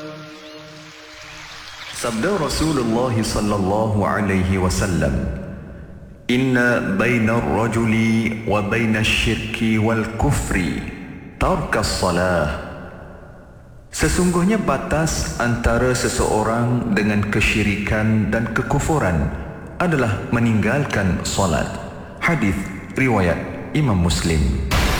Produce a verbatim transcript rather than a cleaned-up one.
Sabda Rasulullah sallallahu alaihi wasallam, "Inna baina ar-rajuli wa baina asy-syirki wal kufri tarkas salah." Sesungguhnya batas antara seseorang dengan kesyirikan dan kekufuran adalah meninggalkan solat. Hadis riwayat Imam Muslim.